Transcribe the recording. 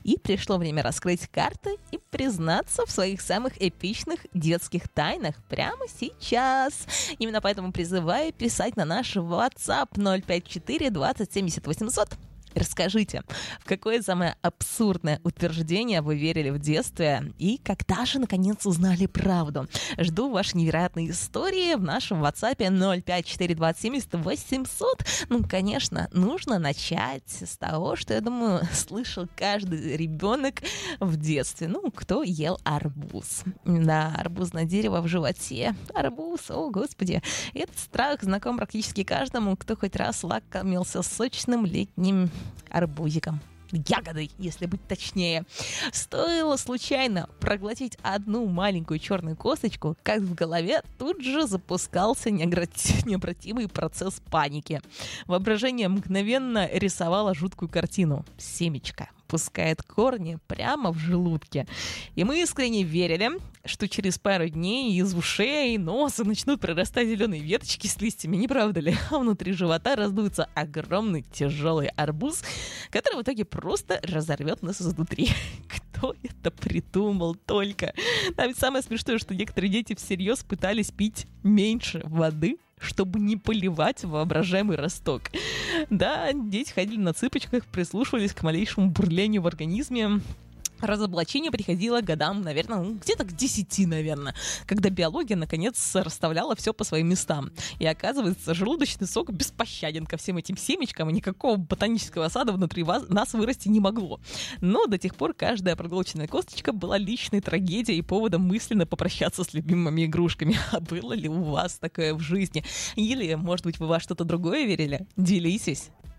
И пришло время раскрыть карты и признаться в своих самых эпичных детских тайнах прямо сейчас. Именно поэтому призываю писать на наш WhatsApp 054 20 70 800. Расскажите, в какое самое абсурдное утверждение вы верили в детстве и когда же, наконец, узнали правду? Жду ваши невероятные истории в нашем WhatsApp 054 20 70 800. Ну, конечно, нужно начать с того, что, я думаю, слышал каждый ребенок в детстве. Ну, кто ел арбуз? Да, арбузное дерево в животе. Арбуз, о, господи. Этот страх знаком практически каждому, кто хоть раз лакомился сочным летним арбузиком. Ягодой, если быть точнее. Стоило случайно проглотить одну маленькую черную косточку, как в голове тут же запускался необратимый процесс паники. Воображение мгновенно рисовало жуткую картину. Семечко пускает корни прямо в желудке. И мы искренне верили, что через пару дней из ушей и носа начнут прорастать зеленые веточки с листьями, не правда ли? А внутри живота раздуется огромный тяжелый арбуз, который в итоге просто разорвет нас изнутри. Кто это придумал только? А ведь самое смешное, что некоторые дети всерьез пытались пить меньше воды, чтобы не поливать воображаемый росток. Да, дети ходили на цыпочках, прислушивались к малейшему бурлению в организме. Разоблачение приходило годам, наверное, где-то к 10, наверное, когда биология, наконец, расставляла все по своим местам. И, оказывается, желудочный сок беспощаден ко всем этим семечкам, и никакого ботанического сада внутри нас вырасти не могло. Но до тех пор каждая проглоченная косточка была личной трагедией и поводом мысленно попрощаться с любимыми игрушками. А было ли у вас такое в жизни? Или, может быть, вы во что-то другое верили? Делитесь.